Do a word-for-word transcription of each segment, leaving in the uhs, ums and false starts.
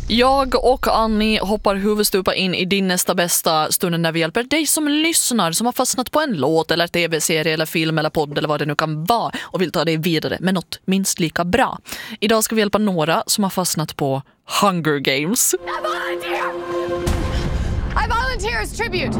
Jag och Annie hoppar huvudstupa in i din nästa bästa stunden när vi hjälper dig som lyssnar, som har fastnat på en låt eller tv-serie eller film eller podd eller vad det nu kan vara och vill ta dig vidare med något minst lika bra. Idag ska vi hjälpa några som har fastnat på Hunger Games. I volunteer! I volunteer as tribute!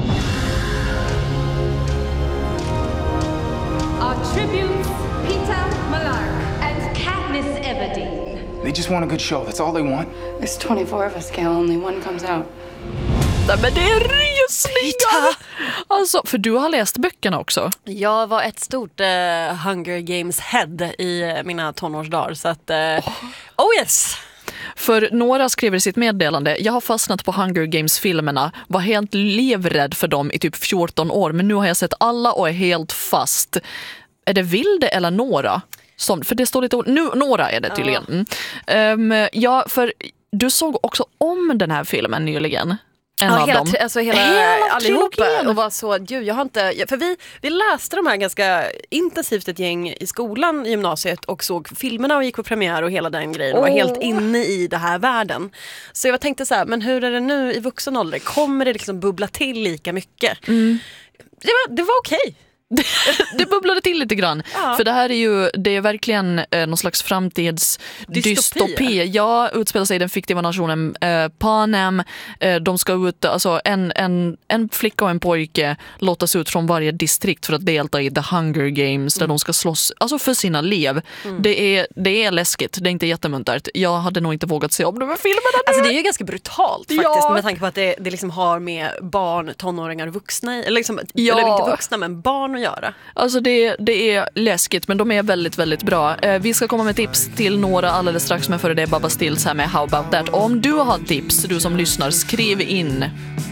Our tributes, Peter Malark and Katniss Everdeen. They just want a good show, that's all they want. There's twenty-four of us, Gail. Only one comes out. Nej, men det är rysningar! Alltså, för du har läst böckerna också. Jag var ett stort uh, Hunger Games-head i mina tonårsdagar. Så att, uh, oh. oh yes! För några skriver i sitt meddelande: jag har fastnat på Hunger Games-filmerna, var helt livrädd för dem i typ fjorton år, men nu har jag sett alla och är helt fast. Är det Vilde eller Nora? Som, för det står lite... Nu, Nora är det tydligen. Mm. Um, ja, för du såg också om den här filmen nyligen. En ja, av hela, dem. Alltså hela, hela allihopa. trilogin. Och var så, gud, jag har inte... För vi, vi läste de här ganska intensivt ett gäng i skolan i gymnasiet och såg filmerna och gick på premiär och hela den grejen. Och oh. var helt inne i det här världen. Så jag tänkte så här, men hur är det nu i vuxen ålder? Kommer det liksom bubbla till lika mycket? Mm. Det var, det var okej. Det bubblade till lite grann. Ja. För det här är ju, det är verkligen eh, någon slags framtidsdystopi. Jag utspelar sig i den fiktiva nationen eh, Panem. Eh, de ska ut, alltså en, en, en flicka och en pojke lottas ut från varje distrikt för att delta i The Hunger Games, där mm. de ska slåss alltså för sina liv. Mm. Det, är, det är läskigt, det är inte jättemuntert. Jag hade nog inte vågat se om de här filmerna nu. Alltså det är ju ganska brutalt faktiskt, ja. med tanke på att det, det liksom har med barn, tonåringar och vuxna, eller, liksom, ja. eller inte vuxna men barn att göra. Alltså det, det är läskigt, men de är väldigt, väldigt bra. Eh, vi ska komma med tips till några alldeles strax, men före det Baba Stills här med How About That. Om du har tips, du som lyssnar, skriv in.